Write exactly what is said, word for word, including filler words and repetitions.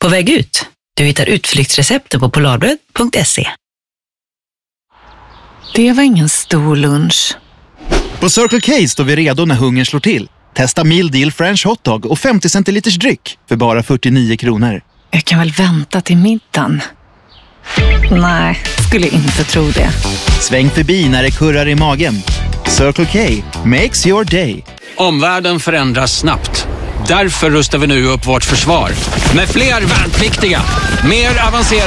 På väg ut. Du hittar utflyktsreceptet på polarbröd punkt se. Det var ingen stor lunch. På Circle K står vi redo när hungern slår till. Testa Meal Deal French Hotdog och femtio centiliters dryck för bara fyrtionio kronor. Jag kan väl vänta till middagen. Nej, skulle inte tro det. Sväng förbi när det kurrar i magen. Circle K makes your day. Omvärlden förändras snabbt. Därför rustar vi nu upp vårt försvar. Med fler värnpliktiga, mer avancerade